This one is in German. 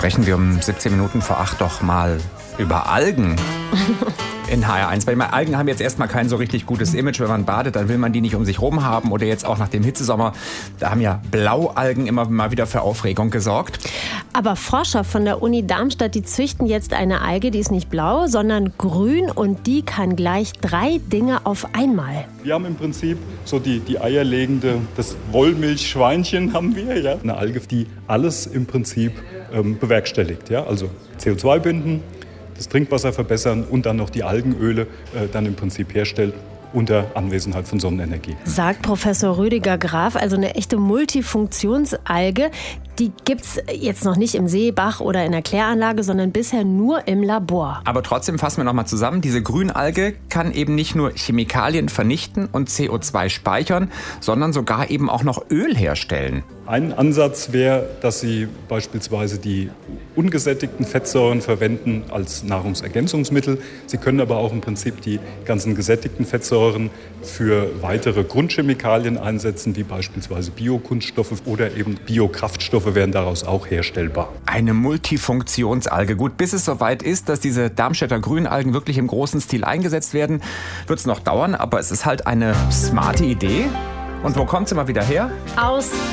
sprechen wir um 17 Minuten vor 8 doch mal über Algen. In HR1. Weil Algen haben jetzt erstmal kein so richtig gutes Image. Wenn man badet, dann will man die nicht um sich rum haben. Oder jetzt auch nach dem Hitzesommer. Da haben ja Blaualgen immer mal wieder für Aufregung gesorgt. Aber Forscher von der Uni Darmstadt, die züchten jetzt eine Alge, die ist nicht blau, sondern grün. Und die kann gleich 3 Dinge auf einmal. Wir haben im Prinzip so die eierlegende, das Wollmilchschweinchen haben wir. Ja? Eine Alge, die alles im Prinzip bewerkstelligt. Ja? Also CO2 binden, das Trinkwasser verbessern und dann noch die Algenöle dann im Prinzip herstellt unter Anwesenheit von Sonnenenergie. Sagt Professor Rüdiger Graf, also eine echte Multifunktionsalge. Die gibt's jetzt noch nicht im See, Bach oder in der Kläranlage, sondern bisher nur im Labor. Aber trotzdem fassen wir nochmal zusammen. Diese Grünalge kann eben nicht nur Chemikalien vernichten und CO2 speichern, sondern sogar eben auch noch Öl herstellen. Ein Ansatz wäre, dass Sie beispielsweise die ungesättigten Fettsäuren verwenden als Nahrungsergänzungsmittel. Sie können aber auch im Prinzip die ganzen gesättigten Fettsäuren für weitere Grundchemikalien einsetzen, wie beispielsweise Biokunststoffe oder eben Biokraftstoffe wären daraus auch herstellbar. Eine Multifunktionsalge. Gut, bis es soweit ist, dass diese Darmstädter Grünalgen wirklich im großen Stil eingesetzt werden, wird es noch dauern, aber es ist halt eine smarte Idee. Und wo kommt sie mal wieder her? Aus